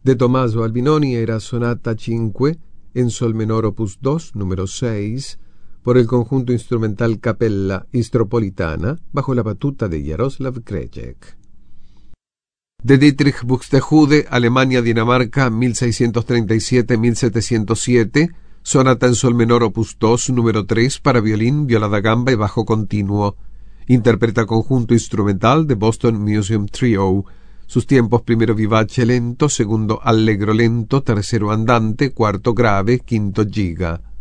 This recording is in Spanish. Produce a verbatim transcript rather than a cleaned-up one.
De Tommaso Albinoni era Sonata cinque en sol menor opus dos, número seis, por el conjunto instrumental Capella Istropolitana, bajo la batuta de Jaroslav Krejcek. De Dietrich Buxtehude, Alemania-Dinamarca, mil seiscientos treinta y siete a mil setecientos siete, Sonata en sol menor opus dos, número tres, para violín, viola da gamba y bajo continuo. Interpreta conjunto instrumental de Boston Museum Trio. Sus tiempos: primero vivace lento, segundo allegro lento, tercero andante, cuarto grave, quinto giga.